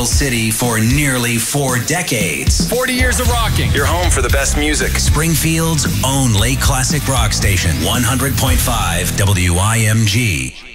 capital city for nearly 4 decades. 40 years of rocking. Your home for the best music. Springfield's own late classic rock station, 100.5 WIMG.